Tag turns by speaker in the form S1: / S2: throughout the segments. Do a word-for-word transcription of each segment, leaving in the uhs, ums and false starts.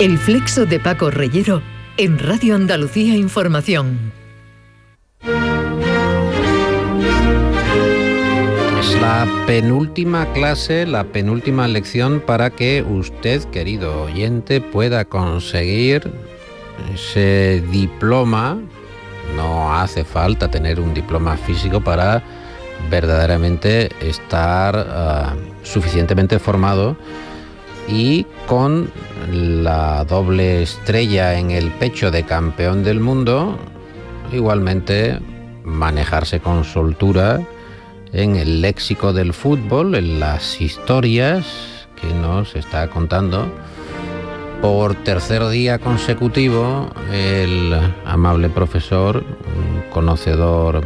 S1: El flexo de Paco Reyero en Radio Andalucía Información.
S2: Es la penúltima clase, la penúltima lección para que usted, querido oyente, pueda conseguir ese diploma. No hace falta tener un diploma físico para verdaderamente estar uh, suficientemente formado y con la doble estrella en el pecho de campeón del mundo, igualmente manejarse con soltura en el léxico del fútbol, en las historias que nos está contando por tercer día consecutivo el amable profesor, conocedor.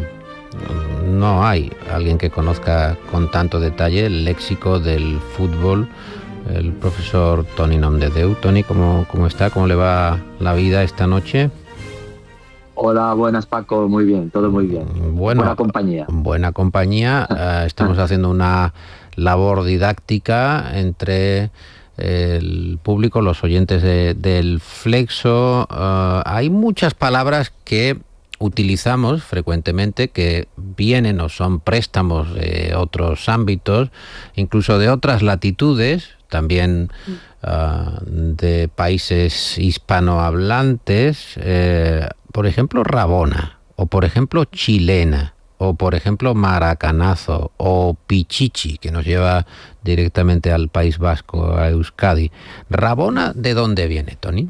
S2: No hay alguien que conozca con tanto detalle el léxico del fútbol, el profesor Toni Nomdedeu. Toni, ¿cómo, ¿cómo está? ¿Cómo le va la vida esta noche?
S3: Hola, buenas Paco, muy bien, todo muy bien.
S2: Bueno,
S3: buena compañía.
S2: Buena compañía. Uh, estamos haciendo una labor didáctica entre el público, los oyentes de, del Flexo. Uh, hay muchas palabras que utilizamos frecuentemente que vienen o son préstamos de otros ámbitos, incluso de otras latitudes, también uh, de países hispanohablantes, eh, por ejemplo rabona, o por ejemplo chilena, o por ejemplo maracanazo, o pichichi, que nos lleva directamente al País Vasco, a Euskadi. ¿Rabona de dónde viene, Toni?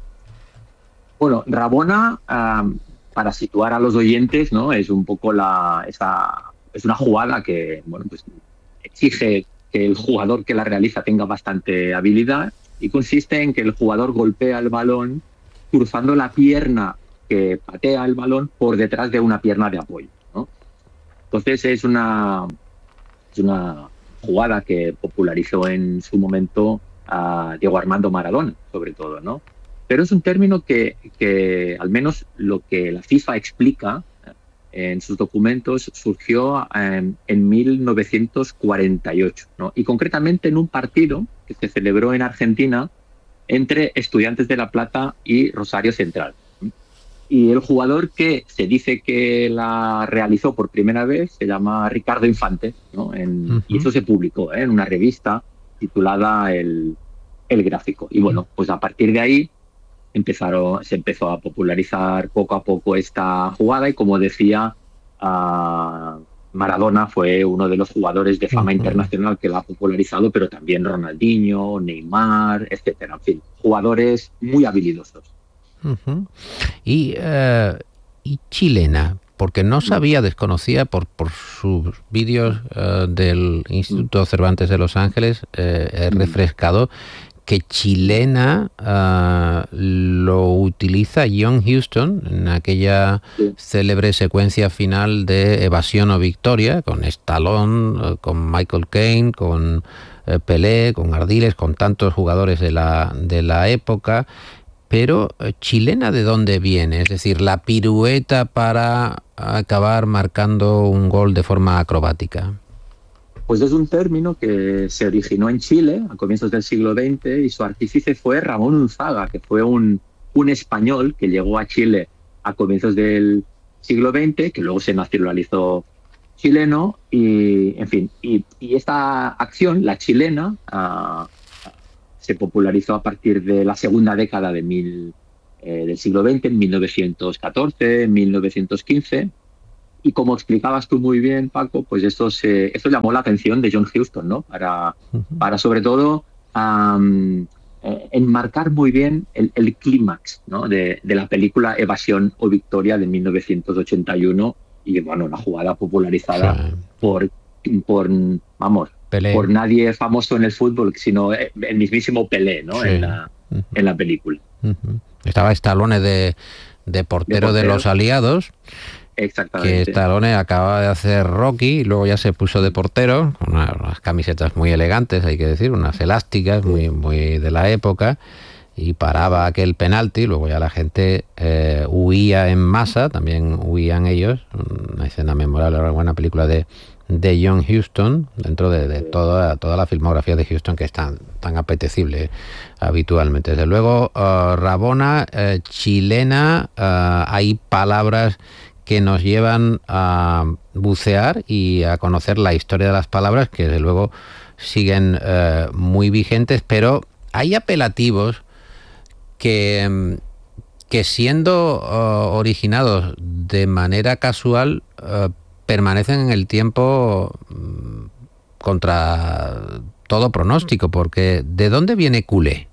S3: Bueno, rabona, um, para situar a los oyentes, ¿no? Es un poco la esa es una jugada que, bueno, pues exige que el jugador que la realiza tenga bastante habilidad y consiste en que el jugador golpea el balón cruzando la pierna que patea el balón por detrás de una pierna de apoyo, ¿no? Entonces es una, es una jugada que popularizó en su momento a Diego Armando Maradona, sobre todo, ¿no? Pero es un término que, que al menos lo que la FIFA explica en sus documentos surgió en, en mil novecientos cuarenta y ocho, ¿no? Y concretamente en un partido que se celebró en Argentina entre Estudiantes de La Plata y Rosario Central. Y el jugador que se dice que la realizó por primera vez se llama Ricardo Infante, ¿no? En, uh-huh. Y eso se publicó, ¿eh? En una revista titulada El, El Gráfico. Y bueno, pues a partir de ahí empezaron, se empezó a popularizar poco a poco esta jugada y, como decía, uh, Maradona fue uno de los jugadores de fama uh-huh. internacional que la ha popularizado, pero también Ronaldinho, Neymar, etcétera. En fin, jugadores muy habilidosos.
S2: Uh-huh. Y, uh, y chilena, porque no sabía, desconocía por, por sus vídeos uh, del Instituto Cervantes de Los Ángeles, eh, he refrescado que chilena uh, lo utiliza John Huston en aquella sí. célebre secuencia final de Evasión o Victoria, con Stallone, uh, con Michael Caine, con uh, Pelé, con Ardiles, con tantos jugadores de la, de la época. Pero uh, chilena, ¿de dónde viene? Es decir, la pirueta para acabar marcando un gol de forma acrobática.
S3: Pues es un término que se originó en Chile a comienzos del siglo veinte y su artífice fue Ramón Unzaga, que fue un, un español que llegó a Chile a comienzos del siglo veinte, que luego se nacionalizó chileno y, en fin, y, y esta acción, la chilena, uh, se popularizó a partir de la segunda década de mil, eh, del siglo veinte, en mil novecientos catorce, mil novecientos quince. Y como explicabas tú muy bien, Paco, pues esto, se, esto llamó la atención de John Huston, ¿no? Para, uh-huh. para sobre todo, um, eh, enmarcar muy bien el, el clímax, ¿no? de, de la película Evasión o Victoria de mil novecientos ochenta y uno. Y, bueno, una jugada popularizada sí. por, por, vamos, Pelé. por nadie famoso en el fútbol, sino el mismísimo Pelé, ¿no? Sí. En, la, uh-huh. en la película.
S2: Uh-huh. Estaba Stallone de, de, portero de portero de los aliados.
S3: Exactamente.
S2: Que Stallone acababa de hacer Rocky y luego ya se puso de portero, con unas, unas camisetas muy elegantes, hay que decir, unas elásticas muy, muy de la época, y paraba aquel penalti, luego ya la gente eh, huía en masa, también huían ellos, una escena memorable, una buena película de, de John Huston, dentro de, de toda, toda la filmografía de Huston, que es tan, tan apetecible habitualmente. Desde luego, uh, Rabona, uh, chilena, uh, hay palabras que nos llevan a bucear y a conocer la historia de las palabras, que desde luego siguen uh, muy vigentes, pero hay apelativos que, que siendo uh, originados de manera casual, uh, permanecen en el tiempo um, contra todo pronóstico, porque ¿de dónde viene culé?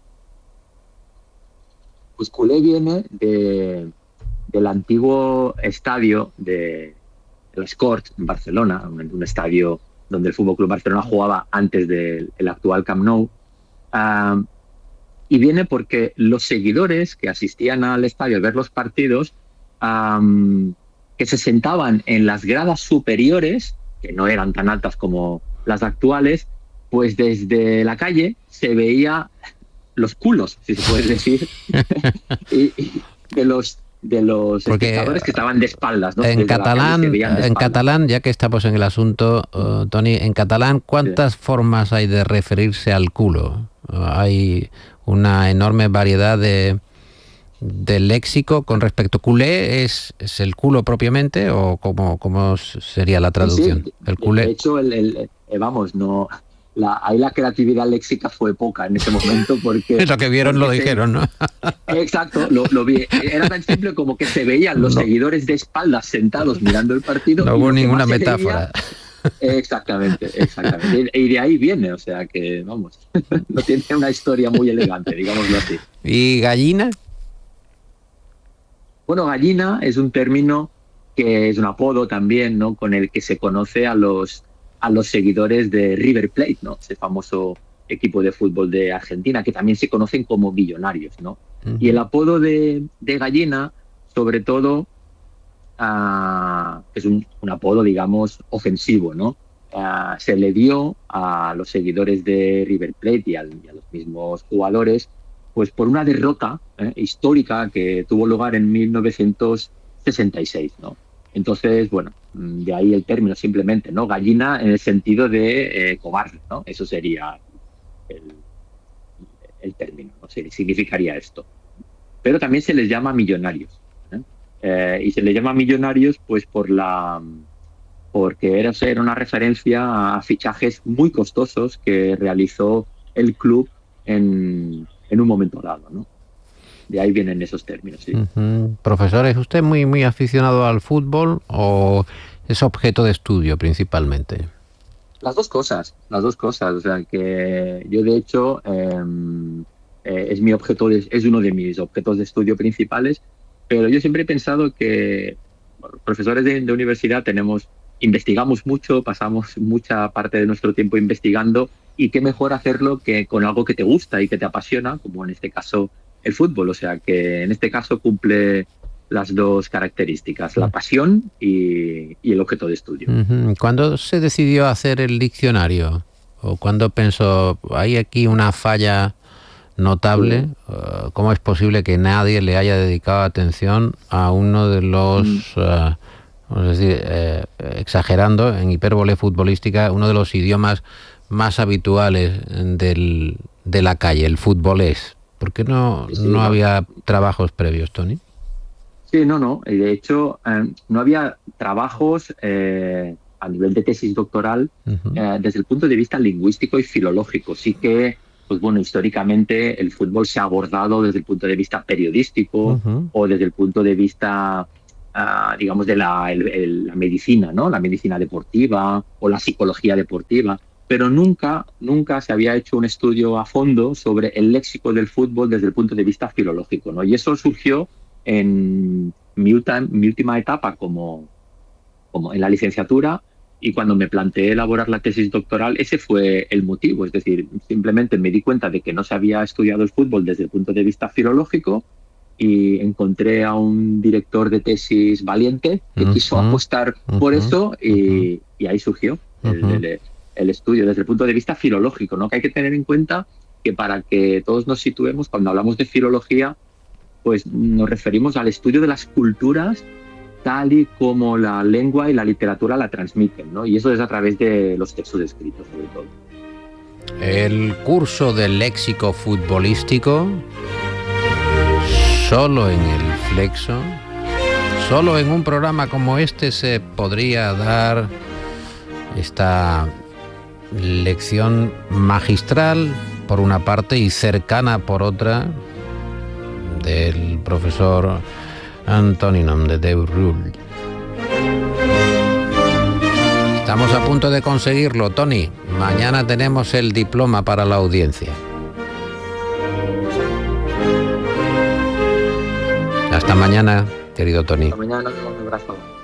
S3: Pues culé viene de, del antiguo estadio de Les Corts en Barcelona, un, un estadio donde el F C Barcelona jugaba antes del el actual Camp Nou. Uh, y viene porque los seguidores que asistían al estadio a ver los partidos, um, que se sentaban en las gradas superiores, que no eran tan altas como las actuales, pues desde la calle se veía los culos, si se puede decir, y, y de los de los Porque espectadores que estaban de espaldas, ¿no?
S2: En catalán, en catalán, ya que estamos en el asunto, uh, Toni, en catalán, ¿cuántas sí. formas hay de referirse al culo? Uh, hay una enorme variedad de, de léxico con respecto. ¿Culé es, es el culo propiamente o cómo, cómo sería la traducción?
S3: Sí,
S2: el culé.
S3: De hecho, el, el, eh, vamos, no... La, ahí la creatividad léxica fue poca en ese momento porque...
S2: lo que vieron lo dijeron, ¿no?
S3: Exacto, lo, lo vi. Era tan simple como que se veían los no. seguidores de espaldas sentados mirando el partido.
S2: No hubo ninguna metáfora.
S3: Veía, exactamente, exactamente. Y de ahí viene, o sea que, vamos, no tiene una historia muy elegante, digámoslo así.
S2: ¿Y gallina?
S3: Bueno, gallina es un término que es un apodo también, ¿no? Con el que se conoce a los... a los seguidores de River Plate, ¿no? Ese famoso equipo de fútbol de Argentina, que también se conocen como millonarios, ¿no? Uh-huh. Y el apodo de, de gallina, sobre todo, uh, es un, un apodo, digamos, ofensivo, ¿no? Uh, se le dio a los seguidores de River Plate y, al, y a los mismos jugadores, pues por una derrota eh, histórica que tuvo lugar en mil novecientos sesenta y seis, ¿no? Entonces, bueno, de ahí el término simplemente, ¿no? Gallina en el sentido de eh, cobarde, ¿no? Eso sería el, el término, ¿no? Significaría esto. Pero también se les llama millonarios, ¿eh? Eh, y se les llama millonarios pues por la porque era, era una referencia a fichajes muy costosos que realizó el club en, en un momento dado, ¿no? De ahí vienen esos términos, sí.
S2: Uh-huh. Profesor, ¿es usted muy, muy aficionado al fútbol o es objeto de estudio principalmente?
S3: Las dos cosas, las dos cosas. O sea, que yo de hecho eh, eh, es mi objeto, de, es uno de mis objetos de estudio principales, pero yo siempre he pensado que bueno, profesores de, de universidad tenemos, investigamos mucho, pasamos mucha parte de nuestro tiempo investigando y qué mejor hacerlo que con algo que te gusta y que te apasiona, como en este caso el fútbol, o sea que en este caso cumple las dos características, la pasión y, y el objeto de estudio.
S2: Uh-huh. ¿Cuándo se decidió hacer el diccionario? ¿O cuándo pensó, hay aquí una falla notable? Sí. Uh, ¿Cómo es posible que nadie le haya dedicado atención a uno de los, mm. uh, vamos a decir, eh, exagerando, en hipérbole futbolística, uno de los idiomas más habituales del, de la calle, el futbolés? ¿Por qué no, sí, no había trabajos previos, Toni?
S3: Sí, no, no. De hecho, eh, no había trabajos eh, a nivel de tesis doctoral uh-huh. eh, desde el punto de vista lingüístico y filológico. Sí que, pues bueno, históricamente el fútbol se ha abordado desde el punto de vista periodístico uh-huh. o desde el punto de vista, uh, digamos, de la, el, el, la medicina, ¿no? La medicina deportiva o la psicología deportiva. Pero nunca, nunca se había hecho un estudio a fondo sobre el léxico del fútbol desde el punto de vista filológico, ¿no? Y eso surgió en mi, ultima, mi última etapa como, como en la licenciatura, y cuando me planteé elaborar la tesis doctoral, ese fue el motivo. Es decir, simplemente me di cuenta de que no se había estudiado el fútbol desde el punto de vista filológico y encontré a un director de tesis valiente que uh-huh. quiso apostar uh-huh. por eso y, uh-huh. y ahí surgió uh-huh. el, el el estudio desde el punto de vista filológico, ¿no? Que hay que tener en cuenta que para que todos nos situemos, cuando hablamos de filología, pues nos referimos al estudio de las culturas tal y como la lengua y la literatura la transmiten, ¿no? Y eso es a través de los textos escritos, sobre todo.
S2: El curso de léxico futbolístico, solo en el Flexo, solo en un programa como este se podría dar esta lección magistral por una parte y cercana por otra del profesor Antoni Nomdedeu-Rull. Estamos a punto de conseguirlo, Toni. Mañana tenemos el diploma para la audiencia. Hasta mañana, querido Toni.
S3: Hasta mañana, un abrazo.